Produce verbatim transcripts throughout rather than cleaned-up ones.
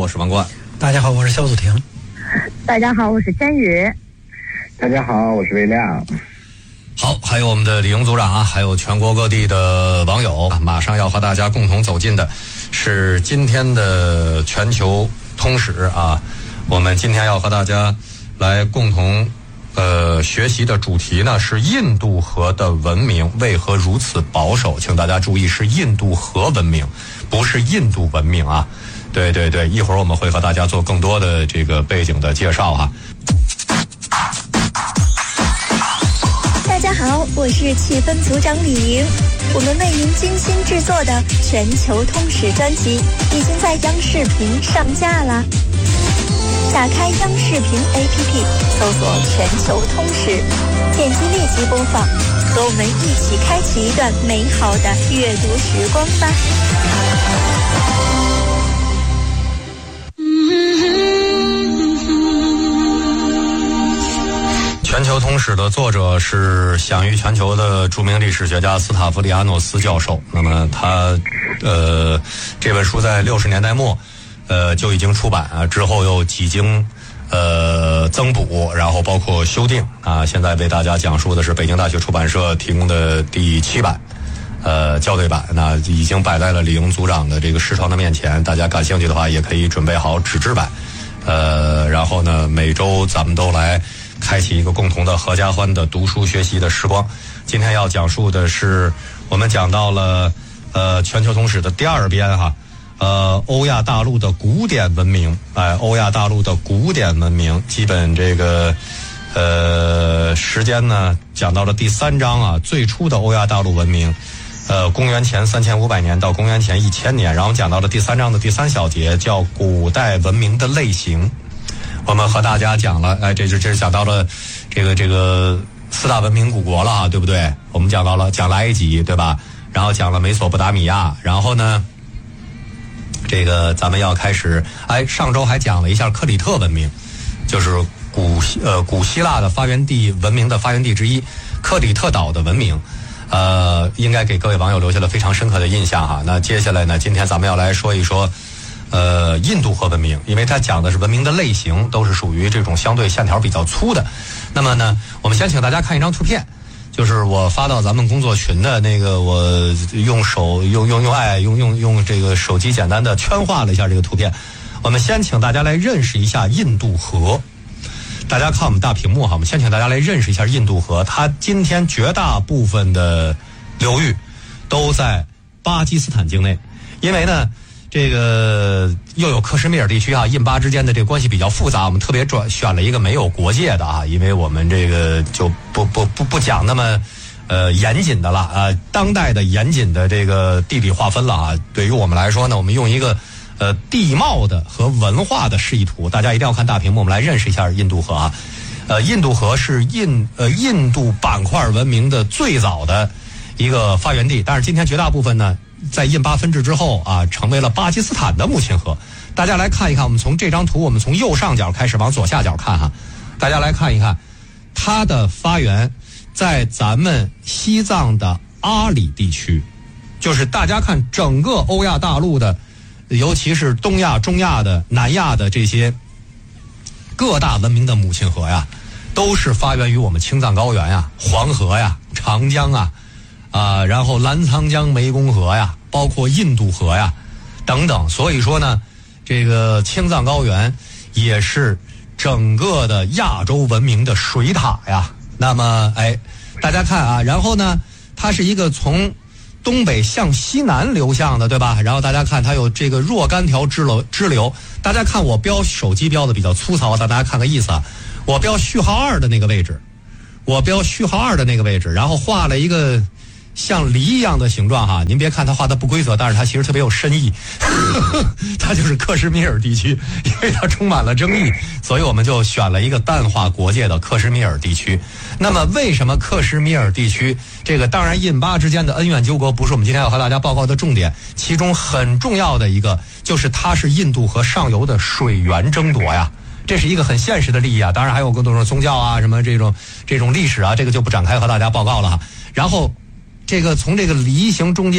我是王冠。 大家好，我是肖祖婷。 大家好，我是詹宇。 大家好，我是魏亮。 好，还有我们的李英组长啊，还有全国各地的网友，马上要和大家共同走进的是今天的全球通史啊。我们今天要和大家来共同呃学习的主题呢是印度河的文明为何如此保守？请大家注意，是印度河文明，不是印度文明啊。对对对，一会儿我们会和大家做更多的这个背景的介绍哈。 大家好，我是气氛组长李莹。我们为您精心制作的全球通史专辑已经在央视频上架了。打开央视频 A P P， 搜索全球通史，点击立即播放，和我们一起开启一段美好的阅读时光吧。 全球通史的作者是享誉全球的著名历史学家斯塔夫利亚诺斯教授。那么他呃这本书在六十年代末呃就已经出版啊，之后又几经呃增补，然后包括修订啊。现在为大家讲述的是北京大学出版社提供的第七版呃校对版，那已经摆在了李英组长的这个视窗的面前。大家感兴趣的话，也可以准备好纸质版。呃，然后呢，每周咱们都来开启一个共同的合家欢的读书学习的时光。今天要讲述的是我们讲到了呃全球通史的第二编哈，呃欧亚大陆的古典文明，哎、呃，欧亚大陆的古典文明，基本这个呃时间呢讲到了第三章啊，最初的欧亚大陆文明，呃公元前三千五百年到公元前一千年，然后讲到了第三章的第三小节，叫古代文明的类型。我们和大家讲了，哎，这是这是讲到了这个这个四大文明古国了啊，对不对？我们讲到了讲了埃及，对吧？然后讲了美索不达米亚，然后呢，这个咱们要开始，哎，上周还讲了一下克里特文明，就是古呃古希腊的发源地文明的发源地之一，克里特岛的文明，呃，应该给各位网友留下了非常深刻的印象哈。那接下来呢，今天咱们要来说一说。呃，印度河文明，因为它讲的是文明的类型，都是属于这种相对线条比较粗的。那么呢，我们先请大家看一张图片，就是我发到咱们工作群的那个，我用手用用用爱用用用这个手机简单的圈画了一下这个图片。我们先请大家来认识一下印度河。大家看我们大屏幕哈，我们先请大家来认识一下印度河。它今天绝大部分的流域都在巴基斯坦境内，因为呢。这个又有克什米尔地区啊，印巴之间的这个关系比较复杂，我们特别转选了一个没有国界的啊，因为我们这个就不不不不讲那么呃严谨的了啊，当代的严谨的这个地理划分了啊。对于我们来说呢，我们用一个呃地貌的和文化的示意图，大家一定要看大屏幕，我们来认识一下印度河啊。呃，印度河是印呃印度板块文明的最早的一个发源地，但是今天绝大部分呢。在印巴分治之后啊，成为了巴基斯坦的母亲河。大家来看一看，我们从这张图，我们从右上角开始往左下角看哈。大家来看一看，它的发源在咱们西藏的阿里地区，就是大家看整个欧亚大陆的，尤其是东亚、中亚的、南亚的这些各大文明的母亲河呀，都是发源于我们青藏高原呀、黄河呀、长江啊。啊，然后澜沧江、湄公河呀，包括印度河呀，等等。所以说呢，这个青藏高原也是整个的亚洲文明的水塔呀。那么，哎，大家看啊，然后呢，它是一个从东北向西南流向的，对吧？然后大家看它有这个若干条支流，支流。大家看我标手机标的比较粗糙，大家看个意思啊。我标序号二的那个位置，我标序号二的那个位置，然后画了一个。像梨一样的形状哈，您别看它画的不规则，但是它其实特别有深意。它就是克什米尔地区，因为它充满了争议，所以我们就选了一个淡化国界的克什米尔地区。那么为什么克什米尔地区这个当然印巴之间的恩怨纠葛不是我们今天要和大家报告的重点，其中很重要的一个就是它是印度河上游的水源争夺呀。这是一个很现实的利益啊，当然还有更多的宗教啊，什么这种这种历史啊，这个就不展开和大家报告了哈。然后。这个从这个梨形中间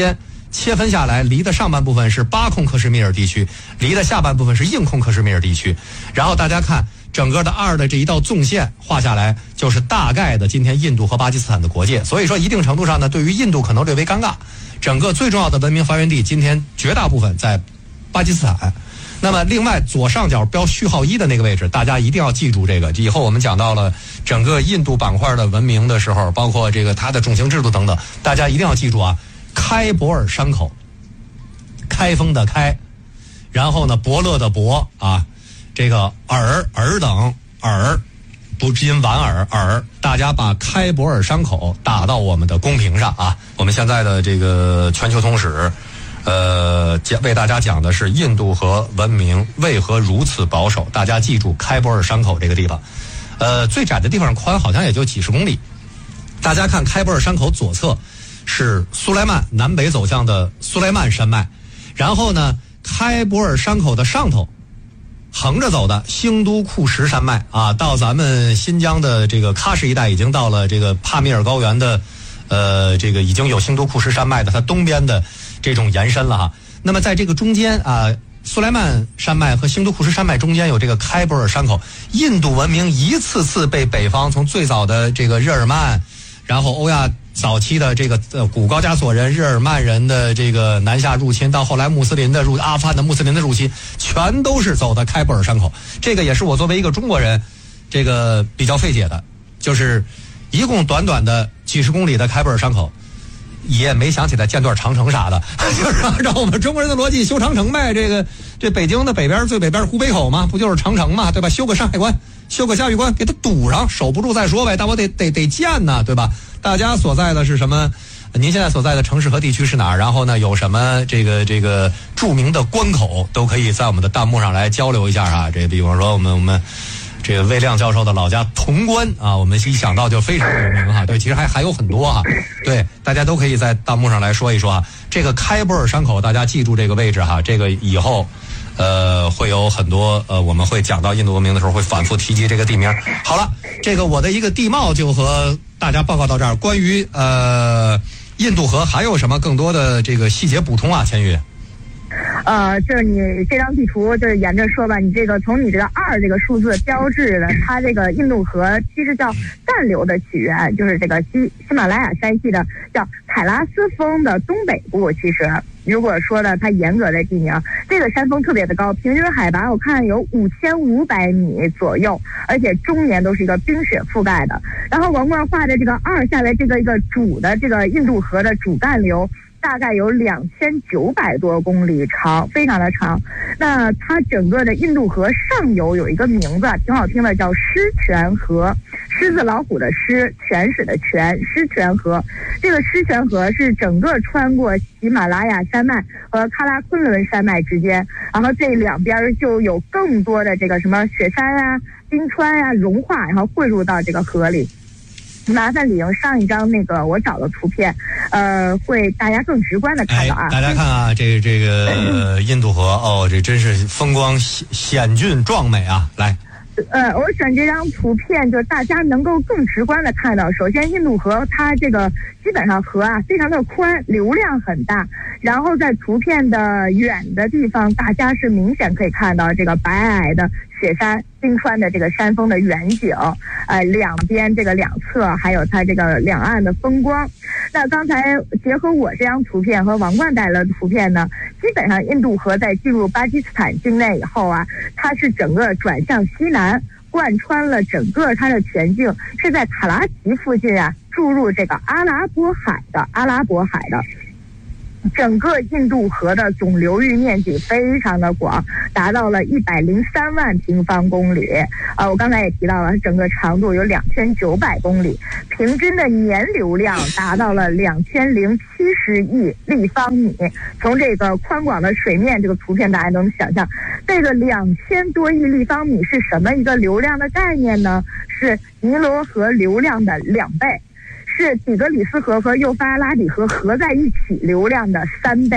切分下来，离的上半部分是巴控克什米尔地区，离的下半部分是印控克什米尔地区。然后大家看整个的二的这一道纵线画下来，就是大概的今天印度和巴基斯坦的国界。所以说一定程度上呢，对于印度可能略微尴尬。整个最重要的文明发源地今天绝大部分在巴基斯坦。那么另外左上角标序号一的那个位置，大家一定要记住这个。以后我们讲到了整个印度板块的文明的时候，包括这个它的种姓制度等等，大家一定要记住啊。开伯尔山口，开封的开，然后呢伯乐的伯啊，这个尔尔等尔，不音完耳尔，大家把开伯尔山口打到我们的公屏上啊。我们现在的这个全球通史，呃，讲为大家讲的是印度和文明为何如此保守。大家记住开伯尔山口这个地方，呃，最窄的地方宽好像也就几十公里。大家看开伯尔山口左侧是苏莱曼南北走向的苏莱曼山脉，然后呢，开伯尔山口的上头横着走的兴都库什山脉啊，到咱们新疆的这个喀什一带，已经到了这个帕米尔高原的，呃，这个已经有兴都库什山脉的它东边的这种延伸了哈。那么在这个中间啊，苏莱曼山脉和兴都库什山脉中间有这个开伯尔山口，印度文明一次次被北方从最早的这个日耳曼，然后欧亚早期的这个呃古高加索人、日耳曼人的这个南下入侵，到后来穆斯林的入阿富汗的穆斯林的入侵，全都是走的开伯尔山口。这个也是我作为一个中国人，这个比较费解的，就是一共短短的几十公里的开伯尔山口，也没想起来建段长城啥的，就是按照我们中国人的逻辑修长城呗。这个这北京的北边最北边湖北口嘛，不就是长城嘛，对吧？修个山海关，修个嘉峪关，给它堵上，守不住再说呗。但我得得得建呢，对吧？大家所在的是什么？您现在所在的城市和地区是哪儿？然后呢，有什么这个这个著名的关口，都可以在我们的弹幕上来交流一下啊。这比方说我们我们这个魏亮教授的老家潼关啊，我们一想到就非常有名哈。对，其实还还有很多哈。对，大家都可以在弹幕上来说一说啊。这个开伯尔山口，大家记住这个位置哈。这个以后呃会有很多呃我们会讲到印度文明的时候会反复提及这个地名。好了，这个我的一个地貌就和大家报告到这儿。关于呃印度河还有什么更多的这个细节补充啊，千羽？ 呃，就是你这张地图，就是沿着说吧，你这个从你这个二这个数字标志的，它这个印度河其实叫干流的起源，就是这个西喜马拉雅山系的叫凯拉斯峰的东北部。其实如果说的它严格的地名，这个山峰特别的高，平均海拔我看有五千五百米左右，而且终年都是一个冰雪覆盖的。然后王冠画的这个二下来这个一个主的这个印度河的主干流，大概有两千九百多公里长，非常的长。那它整个的印度河上游有一个名字挺好听的，叫狮泉河。狮子老虎的狮，泉水的泉，狮泉河。这个狮泉河是整个穿过喜马拉雅山脉和喀拉昆仑山脉之间，然后这两边就有更多的这个什么雪山啊、冰川啊融化，然后汇入到这个河里。麻烦李莹上一张那个我找的图片，呃，会大家更直观的看到啊。 哎、大家看啊，这这个、呃、印度河哦，这真是风光险险峻壮美啊！来。 呃，我选这张图片，就是大家能够更直观的看到。首先，印度河它这个基本上河啊非常的宽，流量很大。然后在图片的远的地方，大家是明显可以看到这个白皑的雪山、冰川的这个山峰的远景，呃，两边这个两侧还有它这个两岸的风光。那刚才结合我这张图片和王冠带来的图片呢，基本上印度河在进入巴基斯坦境内以后啊，它是整个转向西南，贯穿了整个它的全境，是在卡拉奇附近啊注入这个阿拉伯海的阿拉伯海的。整个印度河的总流域面积非常的广，达到了一百零三万平方公里。啊，我刚才也提到了，整个长度有两千九百公里，平均的年流量达到了两千零七十亿立方米。从这个宽广的水面这个图片，大家能想象，这个两千多亿立方米是什么一个流量的概念呢？是尼罗河流量的两倍。是底格里斯河和幼发拉底河合在一起流量的三倍，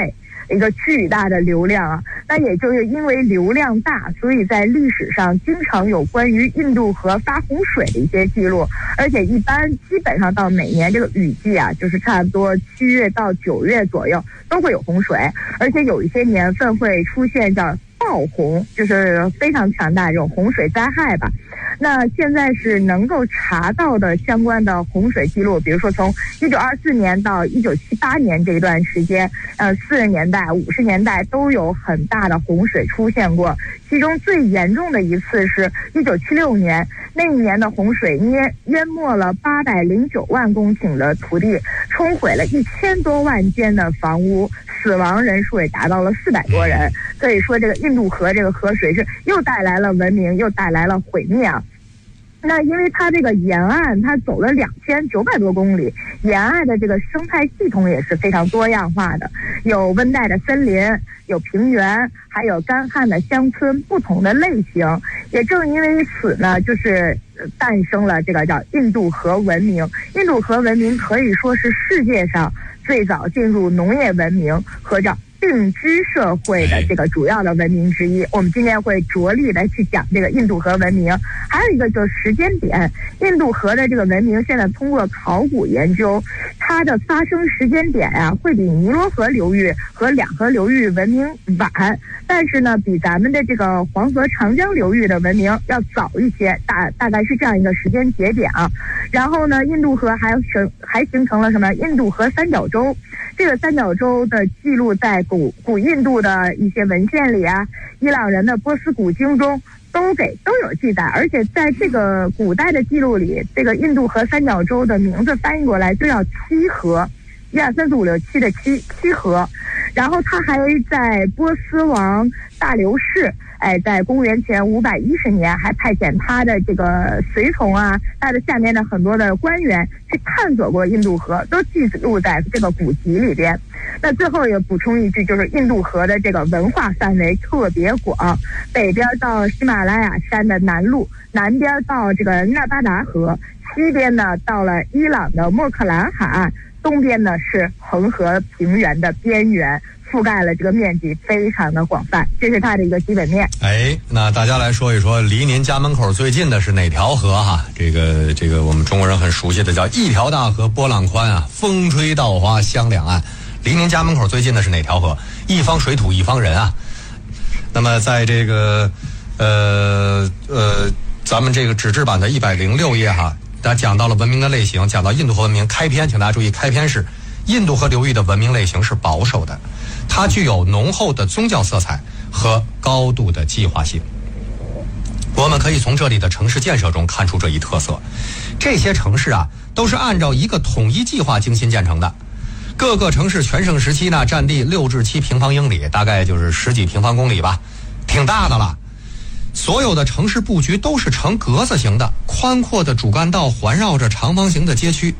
一个巨大的流量啊。那也就是因为流量大，所以在历史上经常有关于印度河发洪水的一些记录，而且一般基本上到每年这个雨季啊，就是差不多七月到九月左右都会有洪水，而且有一些年份会出现叫暴洪，就是非常强大这种洪水灾害吧。那现在是能够查到的相关的洪水记录，比如说从一九二四年到一九七八年这一段时间，呃，四十年代、五十年代都有很大的洪水出现过。其中最严重的一次是一九七六年，那一年的洪水淹淹没了八百零九万公顷的土地，冲毁了一千多万间的房屋，死亡人数也达到了四百多人。可以说，这个印度河这个河水是又带来了文明，又带来了毁灭啊。那因为它这个沿岸，它走了两千九百多公里，沿岸的这个生态系统也是非常多样化的，有温带的森林，有平原，还有干旱的乡村，不同的类型。也正因为此呢，就是诞生了这个叫印度河文明。印度河文明可以说是世界上最早进入农业文明和叫定居社会的这个主要的文明之一。我们今天会着力的去讲这个印度河文明。还有一个就是时间点，印度河的这个文明现在通过考古研究，它的发生时间点啊，会比尼罗河流域和两河流域文明晚，但是呢，比咱们的这个黄河长江流域的文明要早一些，大大概是这样一个时间节点啊。然后呢，印度河还形还形成了什么？印度河三角洲。这个三角洲的记录在古古印度的一些文献里啊，伊朗人的波斯古经中都给都有记载，而且在这个古代的记录里，这个印度河三角洲的名字翻译过来就叫七河，一二三四五六七的七七河。然后他还在波斯王大流士，哎，在公元前五百一十年，还派遣他的这个随从啊，他的下面的很多的官员去探索过印度河，都记录在这个古籍里边。那最后也补充一句，就是印度河的这个文化范围特别广，北边到喜马拉雅山的南麓，南边到这个纳巴达河，西边呢到了伊朗的莫克兰海岸，东边呢是恒河平原的边缘，覆盖了这个面积非常的广泛，这是它的一个基本面。 哎，那大家来说一说，离您家门口最近的是哪条河哈？这个这个我们中国人很熟悉的叫一条大河波浪宽啊，风吹稻花香两岸。离您家门口最近的是哪条河？一方水土一方人啊。那么在这个呃呃咱们这个纸质版的一百零六页哈，大家讲到了文明的类型，讲到印度河文明开篇，请大家注意，开篇是印度河流域的文明类型是保守的，它具有浓厚的宗教色彩和高度的计划性。我们可以从这里的城市建设中看出这一特色。这些城市啊，都是按照一个统一计划精心建成的。各个城市全盛时期呢，占地六至七平方英里，大概就是十几平方公里吧，挺大的了。所有的城市布局都是呈格子形的，宽阔的主干道环绕着长方形的街区。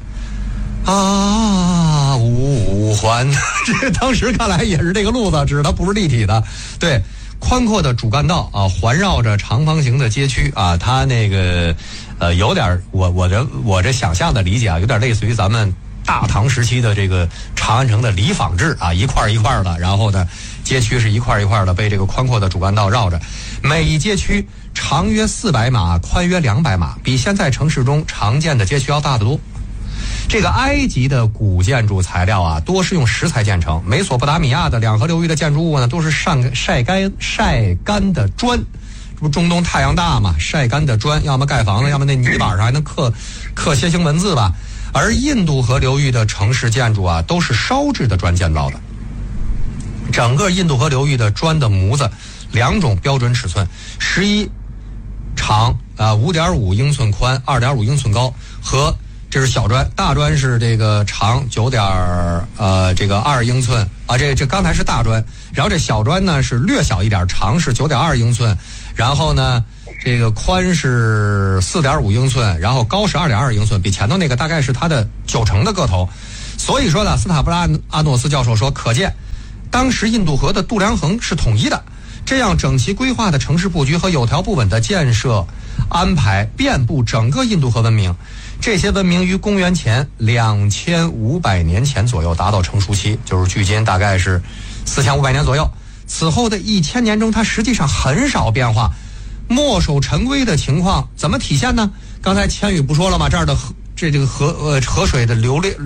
啊，五环，这当时看来也是这个路子，只是它不是立体的。对，宽阔的主干道啊，环绕着长方形的街区啊，它那个呃有点，我我这我这想象的理解啊，有点类似于咱们大唐时期的这个长安城的里坊制啊，一块一块的，然后呢街区是一块一块的，被这个宽阔的主干道绕着。每一街区长约四百码，宽约两百码，比现在城市中常见的街区要大得多。这个埃及的古建筑材料啊，多是用石材建成；美索不达米亚的两河流域的建筑物呢，都是晒晒干晒干的砖。这不中东太阳大嘛，晒干的砖，要么盖房子，要么那泥板上还能刻刻楔形文字吧。而印度河流域的城市建筑啊，都是烧制的砖建造的。整个印度河流域的砖的模子，两种标准尺寸：十一长啊，五点五英寸宽，二点五英寸高，和这是小砖，大砖是这个长九点呃这个二英寸啊，这这刚才是大砖，然后这小砖呢是略小一点，长是九点二英寸，然后呢这个宽是四点五英寸，然后高是二点二英寸，比前头那个大概是它的九成的个头。所以说呢，斯塔夫拉阿诺斯教授说，可见当时印度河的度量衡是统一的，这样整齐规划的城市布局和有条不紊的建设安排遍布整个印度河文明。这些文明于公元前两千五百年前左右达到成熟期，就是距今大概是四千五百年左右。此后的一千年中，它实际上很少变化，墨守成规的情况怎么体现呢？刚才千羽不说了吗？这儿的河这这个河呃河水的流量